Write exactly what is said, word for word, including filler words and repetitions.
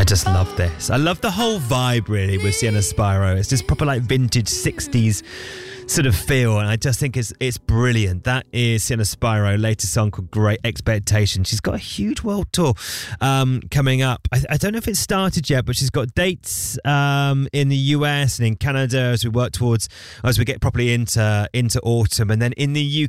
I just love this. I love the whole vibe, really, with Sienna Spyro. It's just proper, like, vintage sixties sort of feel, and I just think it's it's brilliant. That is Sienna Spyro, latest song called Great Expectations. She's got a huge world tour um, coming up. I, I don't know if it's started yet, but she's got dates um, in the U S and in Canada as we work towards, as we get properly into into autumn, and then in the U